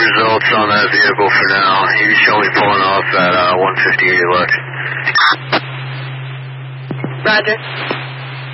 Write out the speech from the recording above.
results on that vehicle for now. You can show me pulling off at 158 left. Roger.